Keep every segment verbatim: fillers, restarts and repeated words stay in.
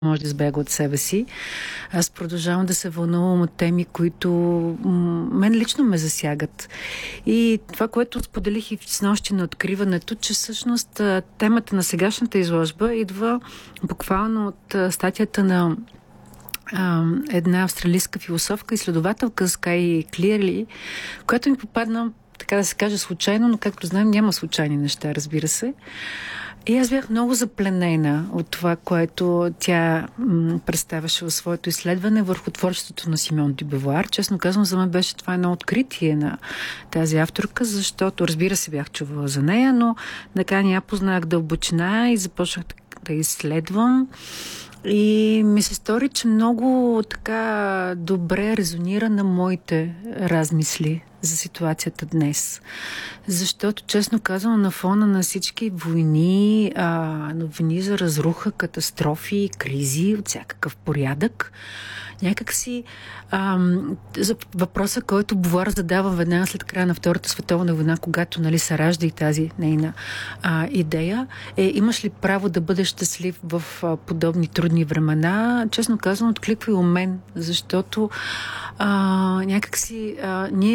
може да избяга от себе си. Аз продължавам да се вълнувам от теми, които мен лично ме засягат. И това, което споделих и с нощи на откриването, че всъщност темата на сегашната изложба идва буквално от статията на а, една австралийска философка и следователка Скай Клирли, която ми попадна, така да се каже, случайно, но както знаем, няма случайни неща, разбира се. И аз бях много запленена от това, което тя м, представяше в своето изследване върху творчеството на Симон де Бувуар. Честно казвам, за мен беше това едно откритие на тази авторка, защото, разбира се, бях чувала за нея, но така не я познах дълбочина и започнах да изследвам. И ми се стори, че много така добре резонира на моите размисли за ситуацията днес. Защото, честно казвам, на фона на всички войни, а, новини за разруха, катастрофи, кризи от всякакъв порядък, някак си ам, за въпроса, който Бувуар задава веднага след края на Втората световна война, когато, нали, се ражда и тази нейна а, идея, е: имаш ли право да бъдеш щастлив в а, подобни трудни времена? Честно казвам, откликва и у мен, защото а, някак си а, ние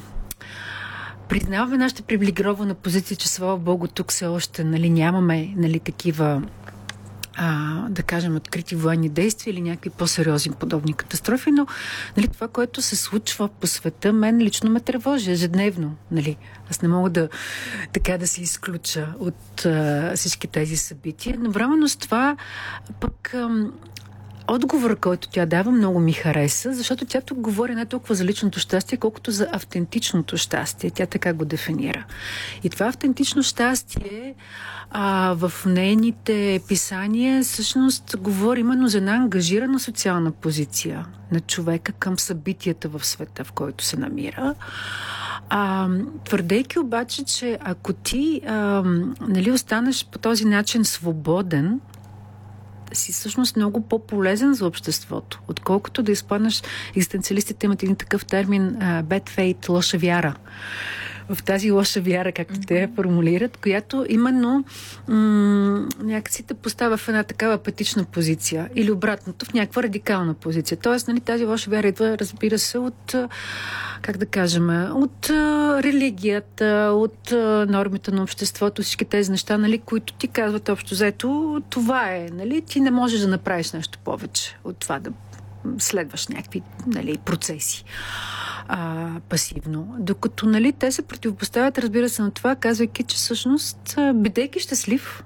признаваме нашата привилегирована позиция, че слава Богу тук все още, нали, нямаме, нали, такива А, да кажем, открити военни действия или някакви по-сериозни подобни катастрофи, но, нали, това, което се случва по света, мен лично ме тревожи ежедневно. Нали. Аз не мога да така да се изключа от а, всички тези събития. Но временно с това пък ам, отговор, който тя дава, много ми хареса, защото тя тук говори не толкова за личното щастие, колкото за автентичното щастие. Тя така го дефинира. И това автентично щастие а, в нейните писания всъщност говори именно за една ангажирана социална позиция на човека към събитията в света, в който се намира. А, твърдейки обаче, че ако ти а, нали, останеш по този начин свободен, си всъщност много по-полезен за обществото, отколкото да изпаднеш. Екзистенциалистите имат един такъв термин uh, bad faith, лоша вяра. В тази лоша вяра, както те я формулират, която именно м- някакси те поставя в една такава апатична позиция или обратното, в някаква радикална позиция. Тоест, нали, тази лоша вяра идва, разбира се, от, как да кажем, от а, религията, от а, нормите на обществото, всички тези неща, нали, които ти казват общо взето, това е, нали, ти не можеш да направиш нещо повече от това да следваш някакви, нали, процеси а, пасивно. Докато, нали, те се противопоставят, разбира се, на това, казвайки, че всъщност, бидейки щастлив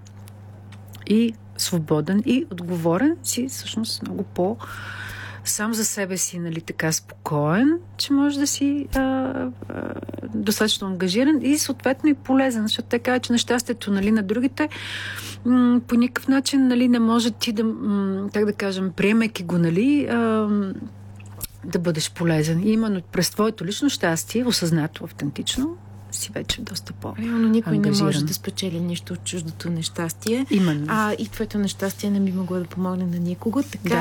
и свободен и отговорен, си всъщност много по сам за себе си, нали, така спокоен, че може да си а, а, достатъчно ангажиран и съответно и полезен, защото те казват, че нещастието, нали, на другите м- по никакъв начин, нали, не може ти да, м- как да кажем, приемайки го, нали, а, да бъдеш полезен. И именно през твоето лично щастие, осъзнато, автентично, си вече доста по-ангажиран. Реално никой не може да спечели нищо от чуждото нещастие. Именно. А и твоето нещастие не би могло да помогне на никого. Така да.